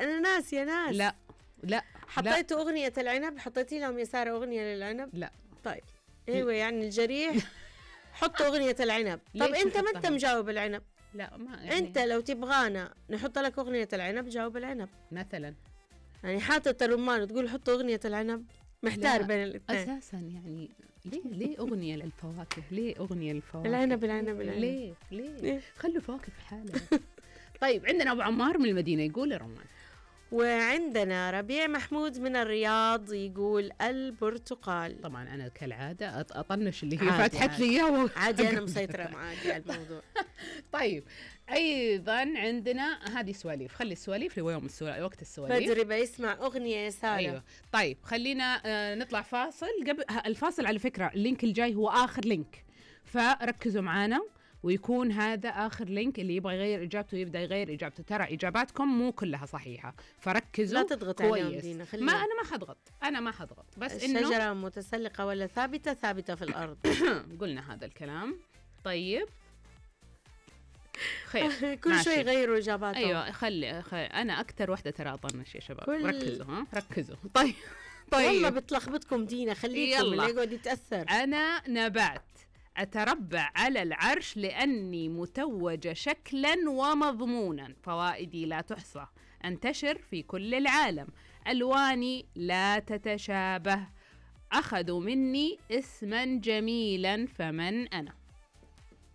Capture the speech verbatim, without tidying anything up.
أنا ناس يا ناس. لا لا حطيتوا أغنية العنب، حطيتي لهم يا سارة أغنية للعنب؟ لا. طيب ايوه يعني الجريح حطوا أغنية العنب. طب انت ما انت مجاوب العنب. لا ما يعني انت لو تبغانا نحط لك أغنية العنب جاوب العنب مثلا. يعني حاطط الرمان وتقول حطوا أغنية العنب، محتار بين الاثنين اساسا. يعني ليه ليه أغنية للفواكه؟ ليه أغنية للفواكه؟ العنب العنب العنب ليه ليه خلوا فواكه في حالها. طيب عندنا أبو عمار من المدينة يقول رمان. وعندنا ربيع محمود من الرياض يقول البرتقال. طبعا أنا كالعادة أطنش اللي هي فتحت لي إياه عادي أنا مسيطرة معاك على الموضوع. طيب أيضا عندنا هذه سواليف، خلي السواليف ليوم السواليف وقت السواليف. بدري بيسمع أغنية يا سارة. أيوة. طيب خلينا آه نطلع فاصل. قبل الفاصل على فكرة اللينك الجاي هو آخر لينك، فركزوا معانا ويكون هذا آخر لينك. اللي يبغى يغير إجابته يبدأ يغير إجابته. ترى إجاباتكم مو كلها صحيحة فركزوا. لا تضغط عليهم دينا. ما أنا ما حضغط أنا ما حضغط بس إنه الشجرة متسلقة ولا ثابتة؟ ثابتة في الأرض. قلنا هذا الكلام. طيب خير. كل شوي يغيروا إجاباتهم. أيوة خلي, خلي أنا أكثر واحدة ترى أطنش يا شباب. كل... ركزوا ها ركزوا. طيب طيب والله بتلخبطكم دينا، خليكم اللي يقعد يتأثر. أنا نبات أتربع على العرش لأني متوجة شكلا ومضمونا، فوائدي لا تحصى، أنتشر في كل العالم، ألواني لا تتشابه، أخذوا مني اسما جميلا، فمن أنا؟